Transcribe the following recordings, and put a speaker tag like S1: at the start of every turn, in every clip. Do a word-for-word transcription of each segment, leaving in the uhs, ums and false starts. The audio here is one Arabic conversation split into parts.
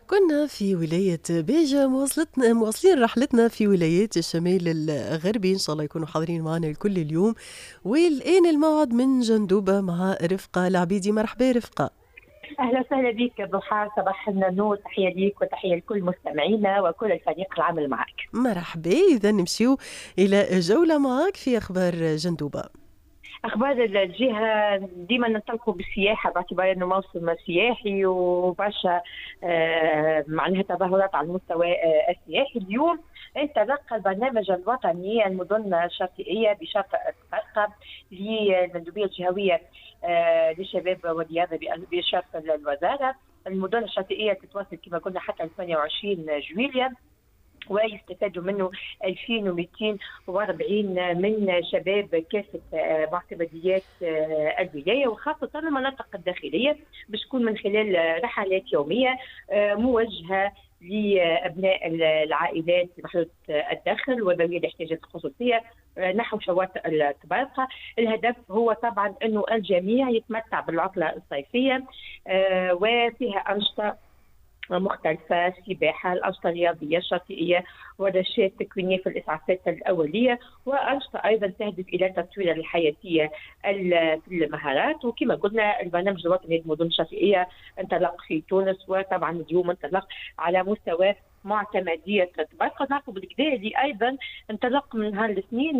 S1: كنا في ولاية بيجا مواصلتنا مواصلين رحلتنا في ولايات الشمال الغربي. إن شاء الله يكونوا حاضرين معنا الكل اليوم. والآن الموعد من جندوبة مع رفقة العبيدي. مرحبا رفقة.
S2: اهلا وسهلا بك ضحى، صباح النور، تحيه ليك وتحيه لكل مستمعينا وكل الفريق العمل معك.
S1: مرحبا، إذا نمشيو إلى جولة معك في أخبار جندوبة.
S2: اخبار الجهه ديما ننطلقوا بالسياحه باعتبار انه موسم سياحي وبرشا آه معناها تظاهرات على المستوى آه السياحي. اليوم انطلق البرنامج الوطني المدن الشاطئيه بشاطئ القرقب للمندوبيه الجهويه آه للشباب والرياضه باشراف الوزاره. المدن الشاطئيه تتواصل كما قلنا حتى ثمانية وعشرين جويليا، ويستفادوا منه ألفين ومئتين وأربعين من شباب كافة معتمديات الولاية وخاصة المناطق الداخلية، باش تكون من خلال رحلات يومية موجهة لأبناء العائلات محدودة الدخل وذوي الاحتياجات الخصوصية نحو شواطئ التبارقة. الهدف هو طبعا أنه الجميع يتمتع بالعطلة الصيفية وفيها أنشطة مختلفة، سباحة، الأنشطة الرياضية الشاطئية، ورشات تكوينية في الإسعافات الأولية، وأنشطة أيضا تهدف إلى تطوير الحياتية في المهارات. وكما قلنا البرنامج الوطني للمدن الشاطئية انطلق في تونس، وطبعا اليوم انطلق على مستوى معتمدية تبارقة. نعرفوا بالكدا اللي أيضا انطلق من نهار الاثنين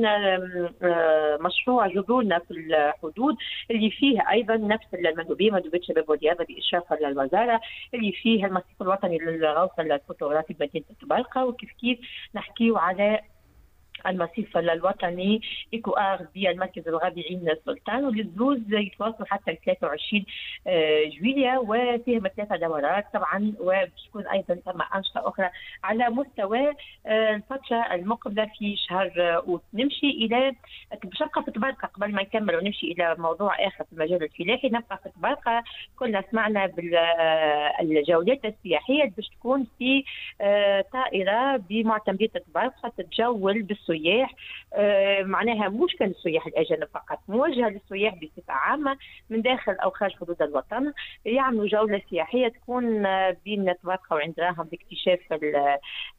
S2: مشروع جذورنا في الحدود اللي فيه أيضا نفس المندوبية مندوبية شباب والرياضة بإشراف الوزارة، اللي فيه المصيف الوطني للغوص الفوتوغرافي بمدينة تبارقة. وكيف كيف نحكيو على المصيف الوطني إيكو آر بالمركز الغابي عين السلطان، والزوز يتواصل حتى ثلاثة وعشرين جويليا، وفيهم ثلاثة دورات طبعا، وبتكون أيضا ثم أنشطة أخرى على مستوى الفترة المقبلة في شهر أوت. نمشي إلى باش نبقى في تبارقة قبل ما نكمل ونمشي إلى موضوع آخر في المجال الفلاحي. نبقى في تبارقة، كنا سمعنا بالجولات السياحية باش تكون في طائرة بمعتمدية تبارقة تتجول بالسياح آه معناها مش كان السياح الأجانب فقط، موجهة للسياح بصفة عامة من داخل أو خارج حدود الوطن، يعملوا جولة سياحية تكون آه بين تبارقة وعند راهم باكتشاف ال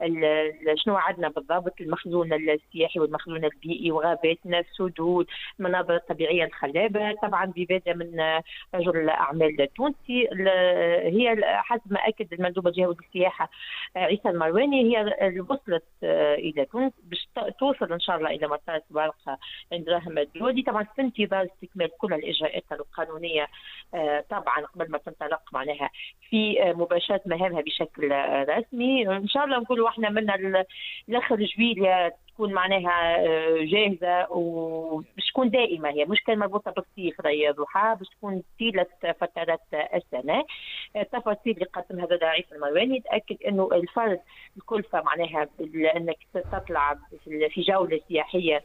S2: ال شنو عندنا بالضبط، المخزون السياحي والمخزون البيئي وغاباتنا، السدود، المناظر الطبيعية الخلابة، طبعا بإبادة من آه رجل أعمال تونسي. هي حسب ما أكد المندوب الجهوي للسياحة آه عيسى المرواني، هي اللي وصلت آه إلى تونس باش توصل ان شاء الله الى مطار تبارقة عند راهم الدولي، طبعا في انتظار استكمال كل الاجراءات القانونيه آه طبعا قبل ما تنطلق معناها في آه مباشره مهامها بشكل آه رسمي. ان شاء الله نقولوا احنا من الاخر جويليا تكون معناها جاهزه وباش تكون دائمه، هي مش كان مربوطه بالصيف راهي ضحى، باش تكون طيله فترات السنه. التفاصيل اللي قدمها هذا عيسى المرواني تاكد انه الفرد الكلفه معناها انك تطلع في جوله سياحيه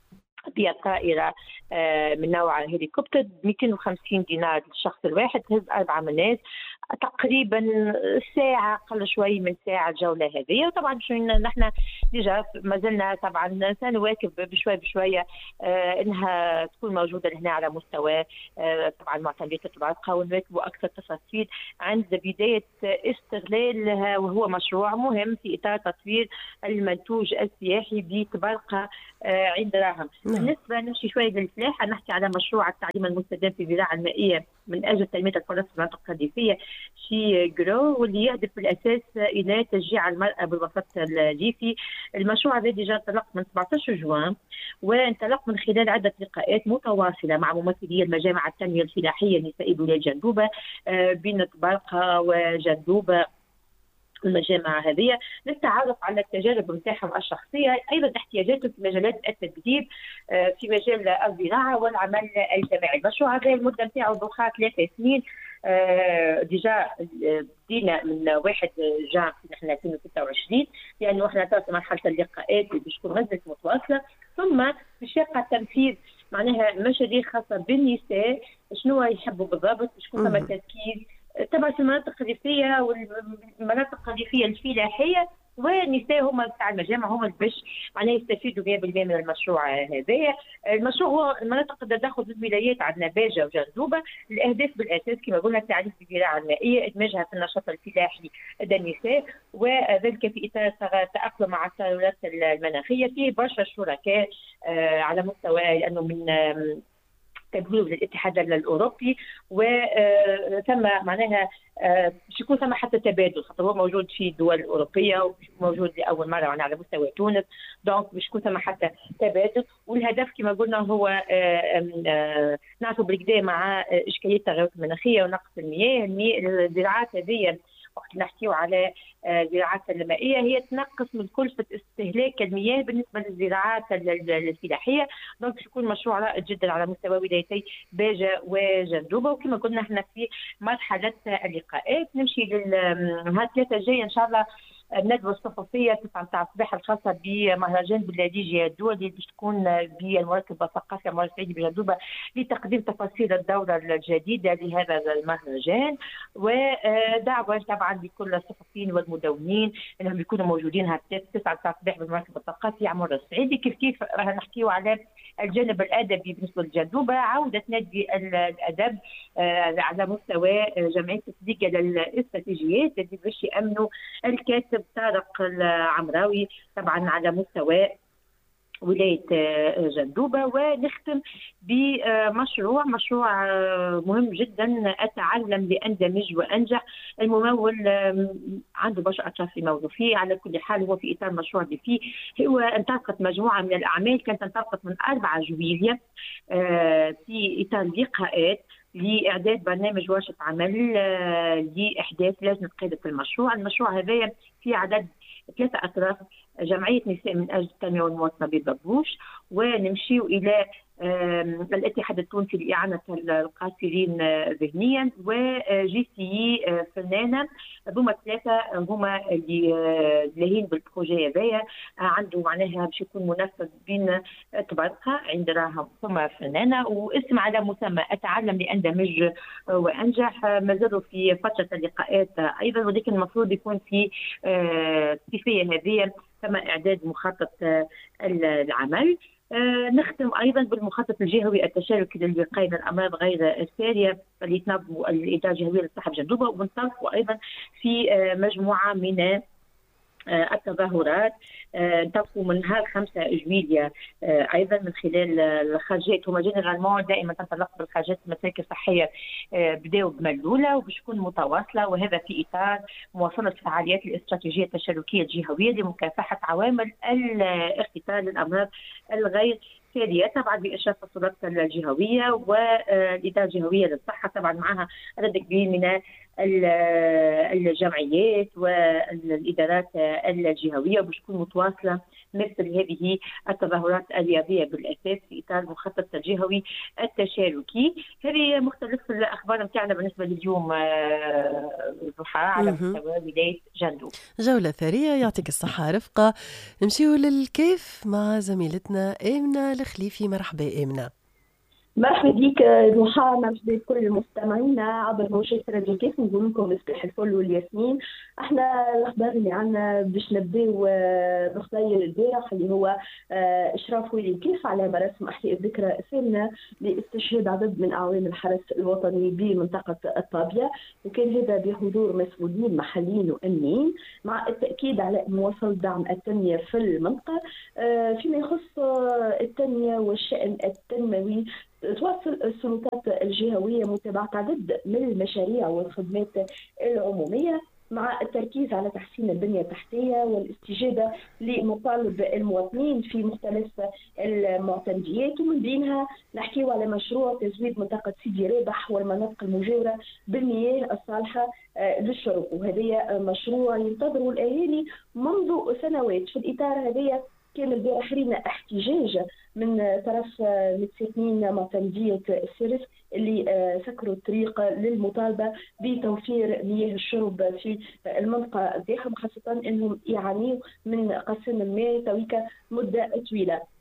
S2: بطائرة من نوع هليكوبتر مئتين وخمسين دينار للشخص الواحد، تهز أربعة من الناس، تقريبا ساعة قل شوي من ساعة الجولة هذه. وطبعا نحن ديجا ما زلنا طبعا سنواكب بشوي بشوية آه انها تكون موجودة هنا على مستوى آه طبعا معتمدية تبارقة، ونواكبوا أكثر تفاصيل عند بداية استغلالها، وهو مشروع مهم في إطار تطوير المنتوج السياحي بتبارقة آه عند راهم. بالنسبة نمشي شوية للفلاحة، نحكي على مشروع التعليم المستدام في الزراعة المائية من أجل تنمية الفرص في المناطق الريفية شي جرو، واللي يهدف بالأساس إلى تشجيع المرأة بالوسط الريفي. المشروع هذا ديجا انطلق من سبعة عشر جوان، وانطلق من خلال عدة لقاءات متواصلة مع ممثلي المجامع التنمية الفلاحية النسائية بولاية جندوبة بين تبارقة وجندوبة المجامع هذه للتعرف على التجارب نتاعهم الشخصيه، ايضا احتياجاتهم في مجالات التدريب في مجال الزراعه والعمل الجماعي. المشروع هذا المده نتاعو ضخات ثلاث سنين ديجا، بدينا من واحد جان نحن ألفين وستة وعشرين، لانه احنا توصلنا مرحله اللقاءات باش تكون مازالت متواصله، ثم باش يبقى التنفيذ معناها مشاريع خاصه بالنساء شنو يحبوا بالضبط، باش يكون ثم تركيز طبعا في المناطق الريفيه والمناطق الريفيه الفلاحيه والنساء هما بتاع المجامع هما باش معناها يستفيدوا مية بالمية من المشروع هذايا. المشروع هو المناطق التدخل في الولايات، عندنا باجه وجندوبه. الاهداف بالاساس كما قلنا التعريف بالزراعه المائيه، ادماجها في النشاط الفلاحي لدى النساء، وذلك في اطار التاقلم مع التغيرات المناخيه. فيه برشا شركاء آه على مستوى، لانه من آه تبليغ للاتحاد الاوروبي، وثم معناها باش يكون ثم حتى تبادل، خاطر هو موجود في الدول الاوروبيه وموجود لاول مره معناها على مستوى تونس، دونك باش يكون ثم حتى تبادل. والهدف كما قلنا هو نعرفوا بالكدا مع اشكاليه التغيرات المناخيه ونقص المياه. الزراعات هذه وقت نحكيو على الزراعات المائيه هي تنقص من كلفه استهلاك المياه بالنسبه للزراعات الفلاحيه، دونك باش يكون مشروع رائد جدا على مستوى ولايتي باجه وجندوبه. وكما قلنا احنا في مرحله اللقاءات نمشي للنهار الثلاثه الجايه ان شاء الله الندوه الصحفيه تسعة متاع الصباح الخاصه بمهرجان بلاديجيا الدولي باش تكون بالمركبه الثقافيه مرة سعيد بجندوبه لتقديم تفاصيل الدوره الجديده لهذا المهرجان، ودعوه طبعا لكل الصحفيين والمدونين انهم يكونوا موجودين هالثلاث تسعة متاع الصباح بالمركبه الثقافيه عمر السعيدي. كيف كيف راح نحكيو على الجانب الادبي بالنسبه للجندوبه، عوده نادي الادب على مستوى جمعيه تسديقه للاستراتيجيات اللي باش يامنوا الكاتب طارق العمراوي طبعا على مستوى ولاية جندوبة. ونختم بمشروع مشروع مهم جدا، أتعلم لأندمج وأنجح. الممول عنده برشا أطراف يمولوا فيه، على كل حال هو في إطار مشروع اللي فيه هو انطلقت مجموعة من الأعمال كانت انطلقت من أربعة جويلية في إطار لقاءات لإعداد برنامج ورشة عمل لإحداث لجنة قيادة المشروع. المشروع هذا في عدد ثلاثة أطراف: جمعية نساء من أجل التنمية والمواطنة ببابوش، ونمشيو إلى الاتحاد التونسي لإعانة القاصرين ذهنيا، وجي سي فنانة. هما ثلاثة هما اللي لاهين بالبروجي هذايا، عنده معناها باش يكون منفذ بين تبرقة عند راهم هما فنانة، واسم على مسمى أتعلم لأندمج وأنجح. ما في فترة اللقاءات أيضا، ولكن المفروض يكون في الصيفية هذه تم إعداد مخطط العمل. آه نختم ايضا بالمخطط الجهوي التشاركي للوقايه من الامراض غير الساريه اللي تنظموا الاداره الجهويه للصحه بجندوبه، ونطلقوا ايضا في آه مجموعه من آه التظاهرات انطلقوا من نهار خمسة جويلية ايضا من خلال الخارجات. هما جينيرالمون دائما تنطلق بالخارجات المساكن الصحيه، بداوا بملوله وباش تكون متواصله، وهذا في اطار مواصله فعاليات الاستراتيجيه التشاركيه الجهويه لمكافحه عوامل الاختطاف للامراض الغير سارية، طبعا بإشراف السلطات الجهوية والإدارة الجهوية للصحة، طبعا معها عدد كبير من الجمعيات والإدارات الجهوية، وباش تكون متواصلة مثل هذه التظاهرات الرياضية بالأساس في إطار المخطط الجهوي التشاركي. هذه مختلف الأخبار متاعنا بالنسبة لليوم ضحى على مستوى ولاية جندوب.
S1: جولة ثرية، يعطيك الصحة رفقة. نمشيو للكيف مع زميلتنا آمنة الخليفي. مرحبا آمنة.
S3: مرحبا بك ضحى، مرحبا بكل المستمعين عبر موجات راديو كيف. نقول لكم مسبح الفل والياسمين. احنا الاخبار اللي عندنا باش نبداو بخباير البارح اللي هو اشراف ولي كيف على مراسم احياء الذكرى الثامنه لاستشهاد عدد من اعوان الحرس الوطني بمنطقه الطابيه، وكان هذا بحضور مسؤولين محليين وامنيين، مع التاكيد على مواصله دعم التنميه في المنطقه. فيما يخص التنميه والشان التنموي، تواصل السلطات الجهوية متابعة عدد من المشاريع والخدمات العمومية، مع التركيز على تحسين البنية التحتية والاستجابة لمطالب المواطنين في مختلف المعتمديات، ومن بينها نحكيو على مشروع تزويد منطقة سيدي رابح والمناطق المجاورة بالمياه الصالحة للشرب، وهذا مشروع ينتظره الأهالي منذ سنوات. في الإطار هذا كان البارح رينا احتجاج من طرف متساكنين معتمدية السرس اللي سكروا الطريق للمطالبة بتوفير مياه الشرب في المنطقة نتاعهم، خاصة انهم يعانيوا من قصين الماء تويكا مدة طويلة.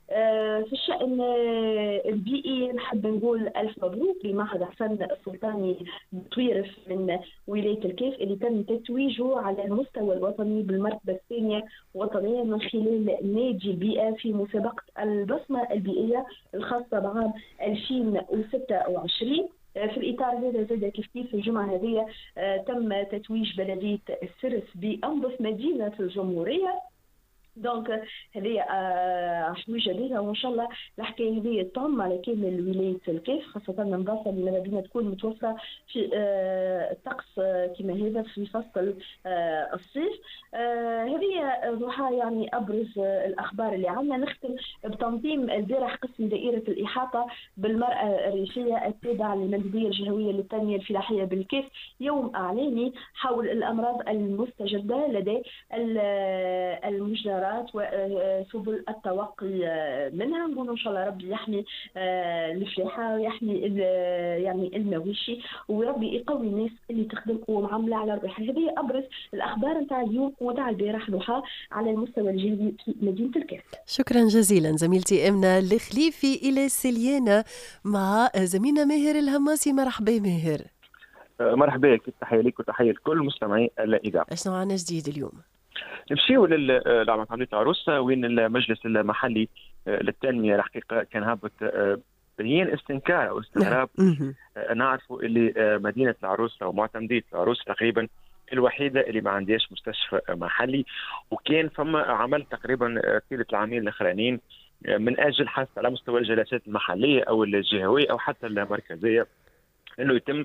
S3: في الشأن البيئي نحب نقول ألف مبروك لمعهد حسن السلطاني بطويرف من ولاية الكيف اللي تم تتويجه على المستوى الوطني بالمرتبة الثانية وطنيا من خلال نادي البيئة في مسابقة البصمة البيئية الخاصة بعام ألفين وستة وعشرين. في الإطار هذا زاد كيف كيف الجمعة هذه تم تتويج بلدية السرس بأنظف مدينة في الجمهورية. دونك هذه حويجه بها، وان شاء الله الحكايه هذه تعم على كامل ولايه الكيف، خاصه النظافه اللي مدينه تكون متوفره في الطقس كما هذا في فصل الصيف. هذه ضحى يعني ابرز الاخبار اللي عندنا. نختم بتنظيم البارح قسم دائره الاحاطه بالمراه الريفيه التابعه للمندوبيه الجهويه للتنميه الفلاحيه بالكيف يوم اعلامي حول الامراض المستجده لدى المجزرات وسبل التوقي منها. نقول ان شاء الله ربي يحمي الفلاحه ويحمي يعني المواشي، وربي يقوي الناس اللي تخدم ومعامله على الروح. هذه ابرز الاخبار نتاع اليوم ونتاع البارح ضحى على المستوى الجهوي في مدينه الكاف.
S1: شكرا جزيلا زميلتي امنه الخليفي الى سليانه مع زميلنا ماهر الهماسي. مرحبا ماهر.
S4: مرحبا بك، تحيه لك وتحيه لكل مستمعي الاذاعه.
S1: ايش معنا جديد اليوم؟
S4: نمشيو لعملية عملية العروسة وين المجلس المحلي للتنمية الحقيقة كان هابط بيان استنكار أو استغراب. نعرفوا اللي مدينة العروسة ومعتمدية العروسة تقريبا الوحيدة اللي ما عندهاش مستشفى محلي، وكان فما عمل تقريبا طيلة العامين الأخرانيين من أجل حث على مستوى الجلسات المحلية أو الجهوية أو حتى المركزية أنه يتم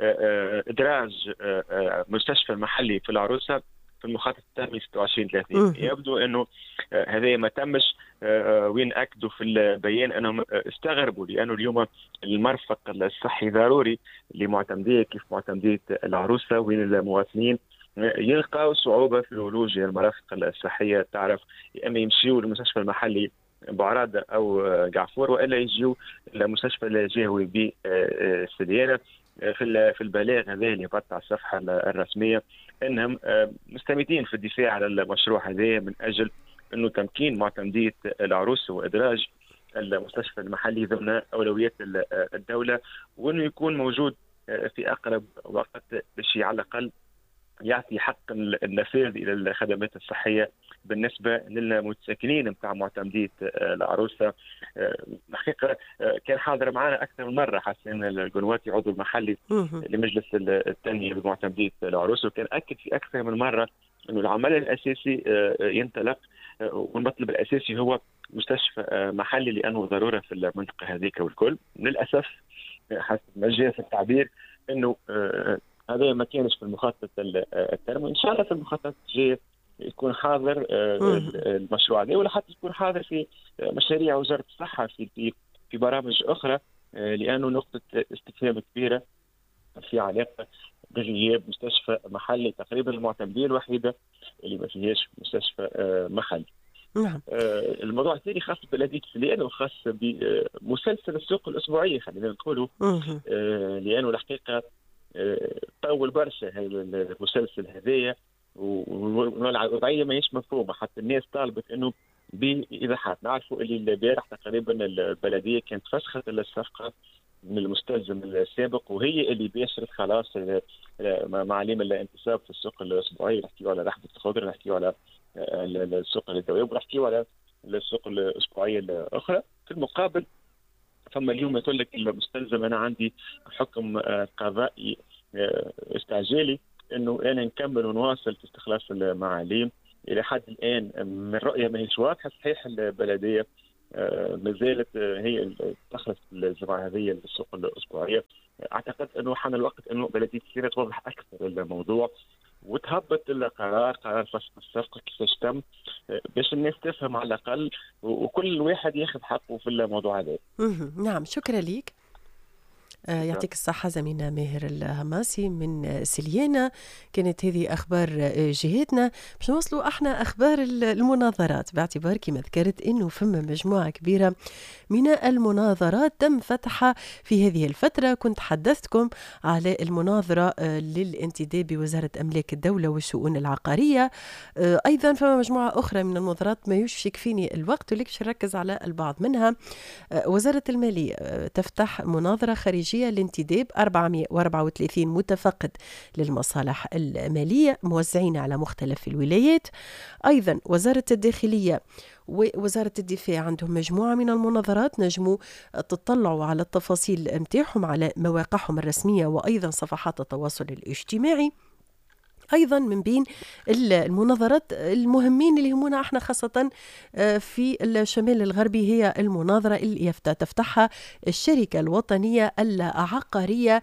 S4: إدراج مستشفى محلي في العروسة في المخطط التنمية ستة وعشرين ثلاثين. يبدو انه هذا ما تمش، وين اكدوا في البيان انهم استغربوا لانه اليوم المرفق الصحي ضروري لمعتمديه كيف معتمديه العروسه، وين المواطنين يلقاوا صعوبه في الولوج للمرافق الصحيه. تعرف يا اما يمشيوا للمستشفى المحلي بعرادة او قعفور والا يجيوا للمستشفى الجهوي بسليانه. في في البلاغ هذا اللي بط على الصفحه الرسميه انهم مستميتين في الدفاع على المشروع هذا من اجل انه تمكين معتمديه العروسه وادراج المستشفى المحلي ضمن اولويات الدوله، وانه يكون موجود في اقرب وقت باش على الاقل يعطي حق النفاذ الى الخدمات الصحيه بالنسبه للمتساكنين نتاع معتمديه العروسه. الحقيقه كان حاضر معنا اكثر من مره حسين القنواتي عضو المحلي لمجلس التنميه بمعتمديه العروسه، وكان اكد في اكثر من مره انه العمل الاساسي ينطلق والمطلب الاساسي هو مستشفى محلي لانه ضروره في المنطقه هذيك والكل. للاسف حسب ما جاء في التعبير انه هذا ما كانش في المخطط التنموي. ان شاء الله في المخطط الجاي يكون حاضر المشروع هذا، ولا حتى يكون حاضر في مشاريع وزاره الصحه في في في برامج اخرى، لانه نقطه استفهام كبيره في علاقه بغياب مستشفى محلي. تقريبا المعتمديه الوحيده اللي ما فيهاش مستشفى محلي.
S1: نعم.
S4: الموضوع الثاني خاص ببلديه سليانه وخاص بمسلسل السوق الاسبوعيه خلينا نقولوا، لانه الحقيقه طول برشا هذا المسلسل هذايا والوضعيه ماهيش مفهومه. حتى الناس طالبت انه بايضاحات. نعرفوا اللي البارح تقريبا البلديه كانت فسخت الصفقه من المستلزم السابق، وهي اللي باشرت خلاص معالم الانتصاب في السوق الاسبوعي. نحكيو على رحبه الخضر، نحكيو على السوق للدواب، ونحكيو على السوق الاسبوعيه الاخرى. في المقابل ثم اليوم يقول لك المستلزم انا عندي حكم قضائي استعجالي انه انا نكمل ونواصل في استخلاص المعاليم. الى حد الان من رؤيه ما هيش واضحه. صحيح البلديه ما زالت هي تخلص الجماعه هذه السوق الاسبوعيه. اعتقد انه حان الوقت انه بلديه سليانه توضح اكثر الموضوع وتهبط القرار قرار فسخ الصفقه كيفاش تم، باش الناس تفهم على الاقل وكل واحد ياخذ حقه في الموضوع هذا.
S1: نعم، شكرا لك. آه، يعطيك الصحة زميلنا ماهر الهماسي من سليانة. كانت هذه أخبار آه، جهتنا. باش نوصلوا احنا أخبار المناظرات، باعتبار كما ذكرت أنه فما مجموعة كبيرة من المناظرات تم فتحها في هذه الفترة. كنت حدثتكم على المناظرة آه، للانتداب بوزارة أملاك الدولة والشؤون العقارية. آه، أيضا فما مجموعة أخرى من المناظرات ما يوش يكفيني الوقت ولكن باش نركز على البعض منها. آه، وزارة المالية آه، تفتح مناظرة خارجية لانتداب أربعمئة وأربعة وثلاثين متفقد للمصالح المالية موزعين على مختلف الولايات. أيضا وزارة الداخلية ووزارة الدفاع عندهم مجموعة من المناظرات، نجموا تطلعوا على التفاصيل متاعهم على مواقعهم الرسمية وأيضا صفحات التواصل الاجتماعي. أيضا من بين المناظرات المهمين اللي يهمونا احنا خاصة في الشمال الغربي هي المناظرة اللي تفتحها الشركة الوطنية العقارية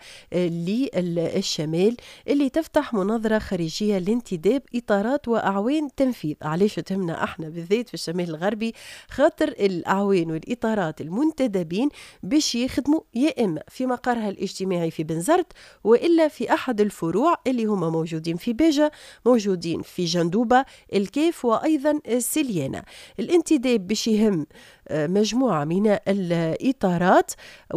S1: للشمال، اللي تفتح مناظرة خارجية لانتداب إطارات وأعوان تنفيذ. علاش تهمنا احنا بالذات في الشمال الغربي؟ خاطر الأعوان والإطارات المنتدبين باش يخدموا يا إما في مقرها الاجتماعي في بنزرت وإلا في أحد الفروع اللي هما موجودين في بيجا، موجودين في جندوبة، الكيف وأيضا سليانة. الانتداب باش يهم مجموعة من الإطارات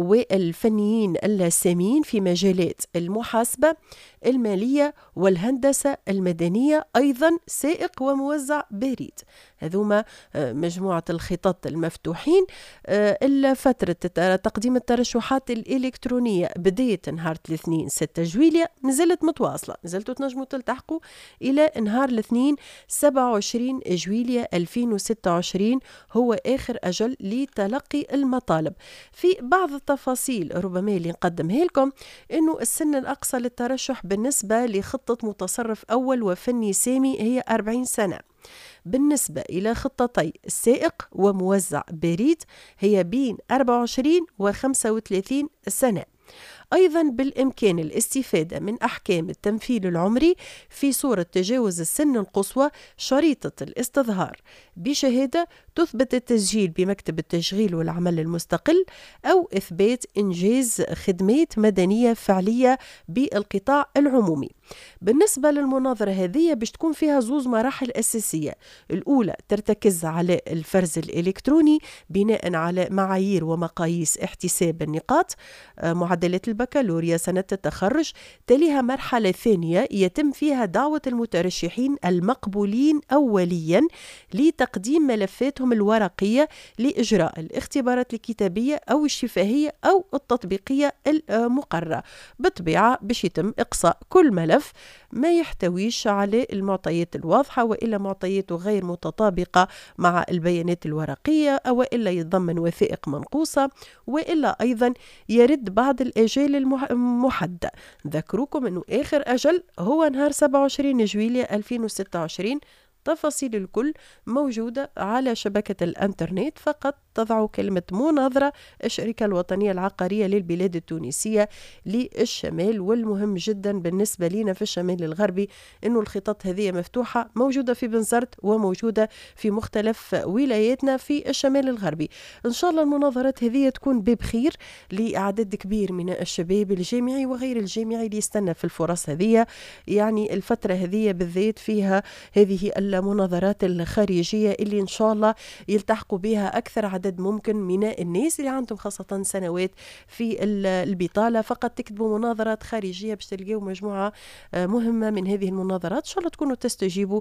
S1: والفنيين السامين في مجالات المحاسبة المالية والهندسة المدنية، أيضا سائق وموزع بريد. هذوما مجموعة الخطط المفتوحين. الفترة تقديم الترشحات الإلكترونية بداية نهار الاثنين ستة جويلية نزلت متواصلة، نزلتوا تنجموا تلتحقوا إلى نهار الاثنين سبعة وعشرين جويلية ألفين وستة وعشرين هو آخر أجل لتلقي المطالب. في بعض التفاصيل ربما اللي نقدمها لكم إنه السن الأقصى للترشح بالنسبة لخطة متصرف أول وفني سامي هي أربعين سنة. بالنسبة إلى خطتي السائق وموزع بريد هي بين أربعة وعشرين و خمسة وثلاثين سنة. أيضا بالإمكان الاستفادة من أحكام التمثيل العمري في صورة تجاوز السن القصوى، شريطة الاستظهار بشهادة تثبت التسجيل بمكتب التشغيل والعمل المستقل أو إثبات إنجاز خدمات مدنية فعلية بالقطاع العمومي. بالنسبة للمناظرة هذه باش تكون فيها زوز مراحل أساسية. الأولى ترتكز على الفرز الإلكتروني بناء على معايير ومقاييس احتساب النقاط، معدلات البكالوريا، سنة التخرج. تليها مرحلة ثانية يتم فيها دعوة المترشحين المقبولين أوليا لتقديم ملفاتهم الورقية لإجراء الاختبارات الكتابية أو الشفهية أو التطبيقية المقررة. بالطبيعة باش يتم إقصاء كل ملف ما يحتويش على المعطيات الواضحة وإلا معطياته غير متطابقة مع البيانات الورقية أو إلا يتضمن وثائق منقوصة وإلا أيضا يرد بعض الأجال المحددة. ذكروكم أنه آخر أجل هو نهار سبعة وعشرين جويلية ألفين وستة وعشرين. تفاصيل الكل موجودة على شبكة الانترنت، فقط تضع كلمة مناظرة الشركة الوطنية العقارية للبلاد التونسية للشمال. والمهم جدا بالنسبة لنا في الشمال الغربي أنه الخطط هذه مفتوحة، موجودة في بنزرت وموجودة في مختلف ولاياتنا في الشمال الغربي. إن شاء الله المناظرات هذه تكون بخير لعدد كبير من الشباب الجامعي وغير الجامعي اللي يستنى في الفرص هذه. يعني الفترة هذه بالذات فيها هذه المناظرات الخارجية اللي إن شاء الله يلتحقوا بها أكثر عدد ممكن من الناس اللي عندهم خاصة سنوات في البطالة. فقط تكتبوا مناظرات خارجية باش تلقوا مجموعة مهمة من هذه المناظرات. إن شاء الله تكونوا تستجيبوا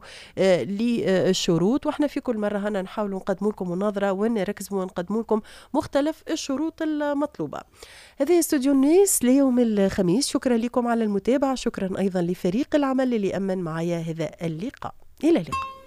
S1: للشروط، وإحنا في كل مرة هنا نحاول نقدم لكم مناظرة ونركز ونقدم لكم مختلف الشروط المطلوبة. هذه استوديو الناس ليوم الخميس. شكرا لكم على المتابعة، شكرا أيضا لفريق العمل اللي أمن معايا هذا اللقاء. إلى اللقاء.